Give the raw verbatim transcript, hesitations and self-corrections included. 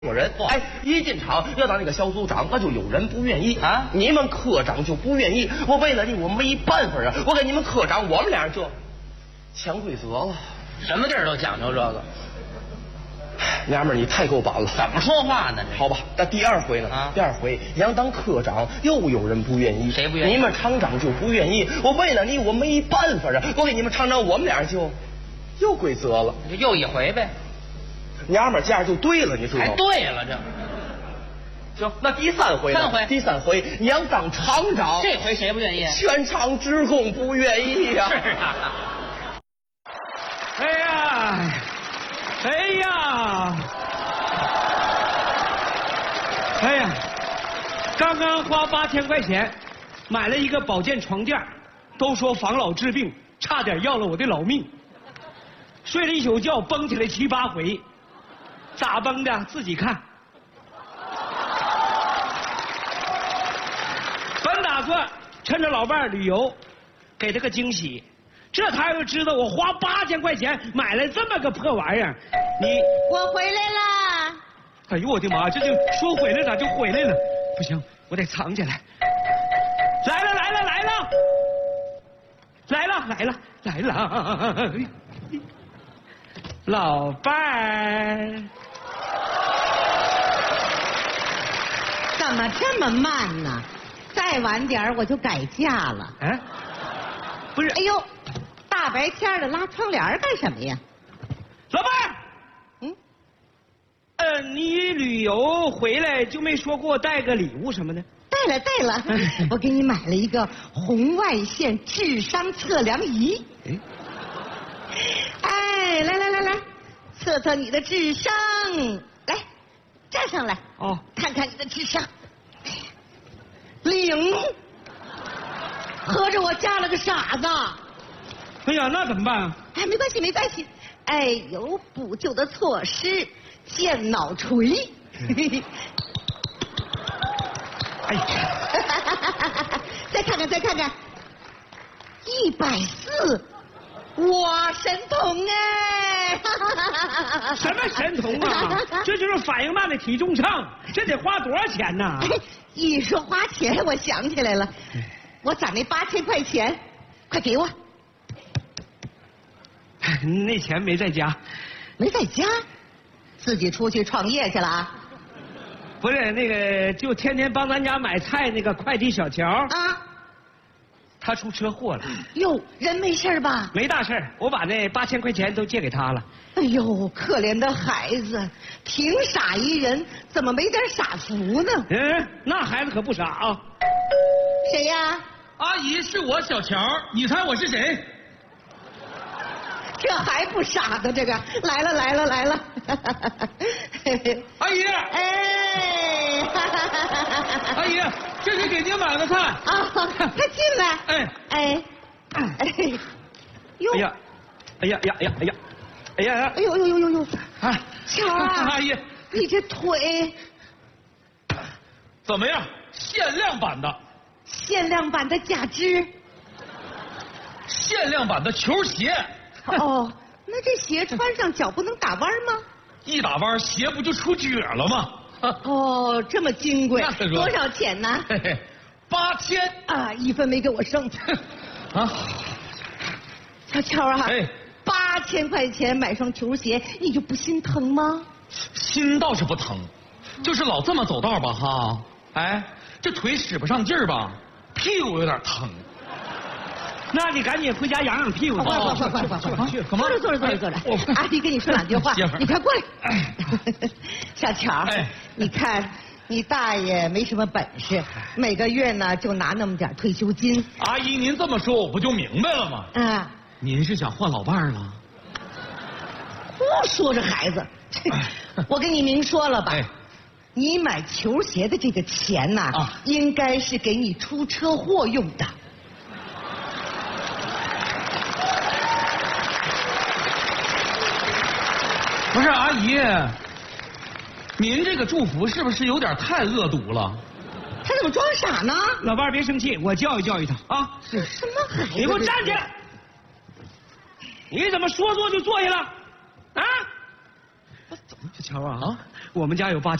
有人哎，一进场要当那个小组长，那就有人不愿意啊。你们科长就不愿意，我为了你，我没办法啊。我跟你们科长，我们俩就抢规则了。 什么地儿都讲究这个。 娘们儿，你太够板了。 怎么说话呢？ 好吧，那第二回呢？啊，第二回你要当科长，又有人不愿意。 谁不愿意？ 你们厂长就不愿意。我为了你，我没办法啊。我给你们厂长，我们俩就有规则了。 又一回呗。 娘们儿这样就对了，你知道吗？ 还对了，这行。那第三回呢？ 三回， 第三回你要当厂长， 这回谁不愿意？ 全场职工不愿意呀、 啊。是啊。 哎呀，哎呀，哎呀，刚刚花八千块钱买了一个保健床垫，都说防老治病，差点要了我的老命。睡了一宿觉，蹦起来七八回。咋崩的？自己看。本打算趁着老伴儿旅游，给他个惊喜。这他要知道我花八千块钱买了这么个破玩意儿，你我回来了。 哎呦我的妈！这就说回来咋就回来了？不行，我得藏起来。来了来了来了，来了来了来了，老伴儿。 怎么这么慢呢？再晚点我就改嫁了。 哎，不是， 哎呦，大白天的拉窗帘干什么呀？ 老伴儿， 嗯， 呃，你旅游回来就没说给我带个礼物什么的？ 带了带了，我给你买了一个红外线智商测量仪。哎，哎，来来来来，测测你的智商，来，站上来。 哦， 看看你的智商。零，合着我嫁了个傻子。 哎呀，那怎么办啊？ 哎，没关系，没关系。哎，有补救的措施，健脑锤。 哎呀， 再看看，再看看，一百四，哇，神童哎！ 什么神童啊？这就是反应慢的体重秤，这得花多少钱呢？ 一说花钱，我想起来了，我攒那八千块钱，快给我。 那钱没在家， 没在家，自己出去创业去了啊？ 不是那个，就天天帮咱家买菜那个快递小乔啊， 他出车祸了。 哟，人没事吧？ 没大事，我把那八千块钱都借给他了。 哎呦，可怜的孩子，挺傻一人，怎么没点傻福呢？ 嗯，那孩子可不傻啊。 谁呀？ 阿姨，是我小乔，你猜我是谁？ 这还不傻的，这个来了来了来了。 阿姨， 哎， 阿姨，这是给您买的菜啊，快进来。 哎哎哎，哟， 哎呀，哎呀呀呀哎呀，哎呀， 哎呦呦呦呦呦， 啊， 乔啊， 阿姨， 你这腿怎么样？限量版的， 限量版的假肢。 限量版的球鞋。 哦，那这鞋穿上脚不能打弯吗？ 一打弯，鞋不就出褶了吗？ 哦，这么金贵， 那可说多少钱呢？ 嘿嘿，八千啊，一分没给我剩。 啊！ 小乔啊， 哎， 八千块钱买双球鞋，你就不心疼吗？ 心倒是不疼，就是老这么走道吧哈，哎，这腿使不上劲儿吧，屁股有点疼。 那你赶紧回家养养屁股。 快快快快快快！ 去， 坐着坐着坐着坐着。阿弟跟你说两句话，你快过来。小乔，你看你大爷没什么本事，每个月呢就拿那么点退休金。 阿姨，您这么说我不就明白了吗？ 啊， 您是想换老伴儿了？ 胡说这孩子！我跟你明说了吧。 哎， 你买球鞋的这个钱呐， 啊， 应该是给你出车祸用的。 不是阿姨，您这个祝福是不是有点太恶毒了？ 他怎么装傻呢？ 老伴儿别生气，我教育教育他啊。 是什么孩子？ 你给我站起来！你怎么说做就做下了？啊？ 小乔啊， 啊， 我们家有八。